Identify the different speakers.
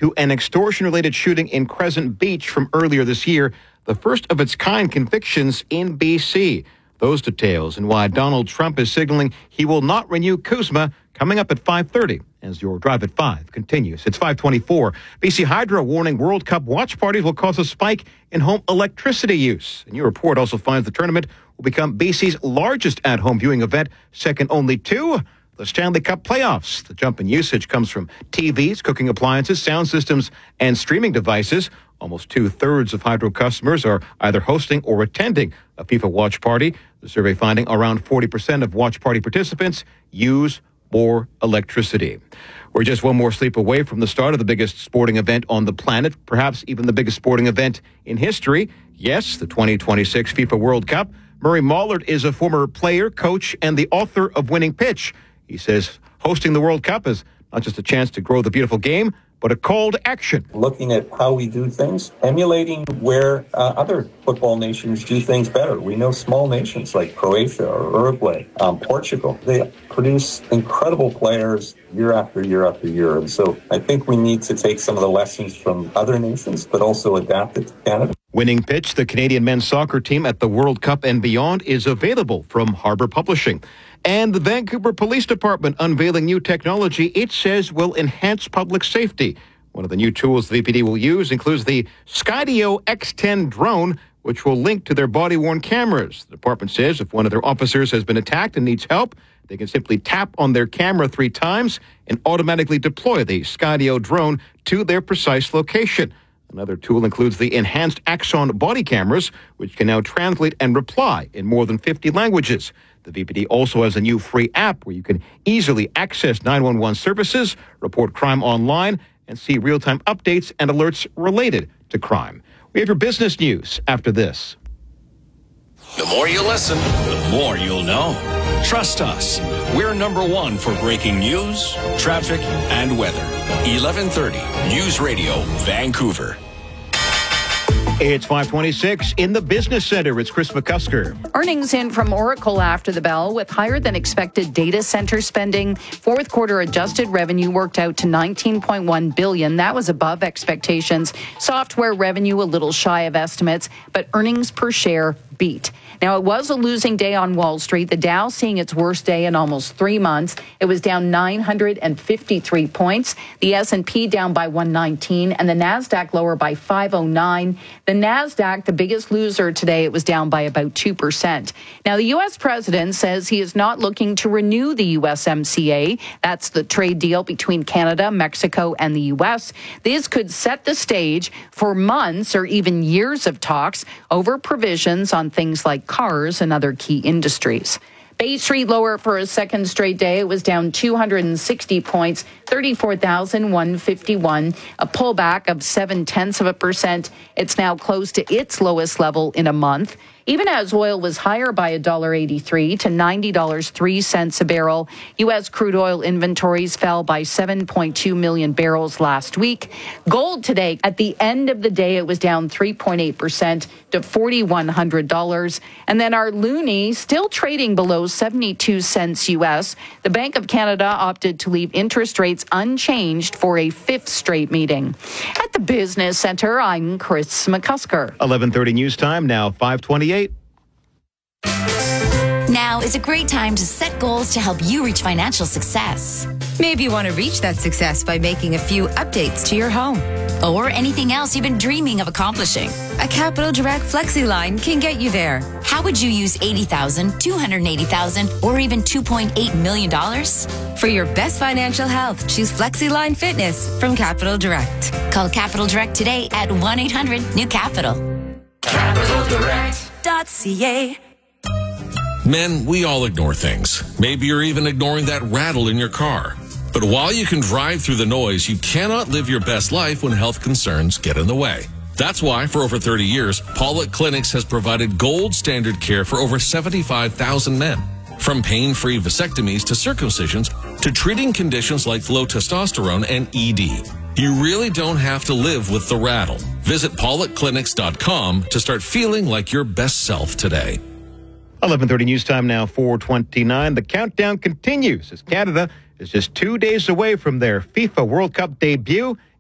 Speaker 1: to an extortion-related shooting in Crescent Beach from earlier this year, the first of its kind convictions in BC. Those details and why Donald Trump is signaling he will not renew CUSMA coming up at 5:30 as your Drive at 5 continues. It's 5:24. BC Hydro warning World Cup watch parties will cause a spike in home electricity use. A new report also finds the tournament will become BC's largest at-home viewing event, second only to the Stanley Cup playoffs. The jump in usage comes from TVs, cooking appliances, sound systems, and streaming devices. Almost two-thirds of Hydro customers are either hosting or attending a FIFA watch party. The survey finding around 40% of watch party participants use more electricity. We're just one more sleep away from the start of the biggest sporting event on the planet, perhaps even the biggest sporting event in history. Yes, the 2026 FIFA World Cup. Murray Mollard is a former player, coach, and the author of Winning Pitch. He says hosting the World Cup is not just a chance to grow the beautiful game, but a call to action.
Speaker 2: Looking at how we do things, emulating where other football nations do things better. We know small nations like Croatia or Uruguay, Portugal, they produce incredible players year after year after year. And so I think we need to take some of the lessons from other nations, but also adapt it to Canada.
Speaker 1: Winning Pitch, the Canadian men's soccer team at the World Cup and beyond, is available from Harbour Publishing. And the Vancouver Police Department unveiling new technology it says will enhance public safety. One of the new tools the VPD will use includes the Skydio X10 drone, which will link to their body-worn cameras. The department says if one of their officers has been attacked and needs help, they can simply tap on their camera 3 times and automatically deploy the Skydio drone to their precise location. Another tool includes the enhanced Axon body cameras, which can now translate and reply in more than 50 languages. The VPD also has a new free app where you can easily access 911 services, report crime online, and see real-time updates and alerts related to crime. We have your business news after this.
Speaker 3: The more you listen, the more you'll know. Trust us. We're number one for breaking news, traffic, and weather. 1130 News Radio, Vancouver.
Speaker 1: It's 5:26 in the business center. It's Chris McCusker.
Speaker 4: Earnings in from Oracle after the bell with higher than expected data center spending. Fourth quarter adjusted revenue worked out to $19.1 billion. That was above expectations. Software revenue a little shy of estimates, but earnings per share beat. Now, it was a losing day on Wall Street. The Dow seeing its worst day in almost 3 months. It was down 953 points. The S&P down by 119 and the NASDAQ lower by 509. The NASDAQ, the biggest loser today, it was down by about 2%. Now, the U.S. president says he is not looking to renew the USMCA. That's the trade deal between Canada, Mexico, and the U.S. This could set the stage for months or even years of talks over provisions on things like cars and other key industries. Bay Street lower for a second straight day. It was down 260 points, 34,151, a pullback of 0.7%. It's now close to its lowest level in a month. Even as oil was higher by $1.83 to $90.03 a barrel, U.S. crude oil inventories fell by 7.2 million barrels last week. Gold today, at the end of the day, it was down 3.8% to $4,100. And then our loonie still trading below 72 cents U.S. The Bank of Canada opted to leave interest rates unchanged for a 5th straight meeting. At the Business Center, I'm Chris McCusker.
Speaker 1: 11:30 news time, now 5:28.
Speaker 5: Now is a great time to set goals to help you reach financial success.
Speaker 6: Maybe you want to reach that success by making a few updates to your home.
Speaker 5: Or anything else you've been dreaming of accomplishing.
Speaker 6: A Capital Direct FlexiLine can get you there.
Speaker 5: How would you use $80,000, $280,000, or even $2.8 million?
Speaker 6: For your best financial health, choose FlexiLine Fitness from Capital Direct.
Speaker 5: Call Capital Direct today at 1-800-NEW-CAPITAL.
Speaker 6: CapitalDirect.ca.
Speaker 7: Men, we all ignore things. Maybe you're even ignoring that rattle in your car. But while you can drive through the noise, you cannot live your best life when health concerns get in the way. That's why, for over 30 years, Pollock Clinics has provided gold standard care for over 75,000 men. From pain-free vasectomies to circumcisions to treating conditions like low testosterone and ED. You really don't have to live with the rattle. Visit PollockClinics.com to start feeling like your best self today.
Speaker 1: 11:30 news time now, 4:29. The countdown continues as Canada is just 2 days away from their FIFA World Cup debut